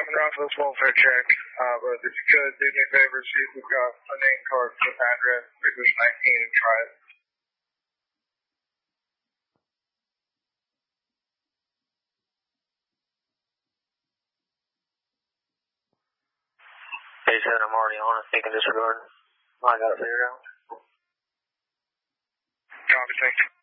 coming around for this welfare check, but if you could, do me a favor, see if we've got a name card for the address, Vickers 19, and try it. Hey, said I'm already on it, thinking disregard. I got it figured out. Copy, thank you.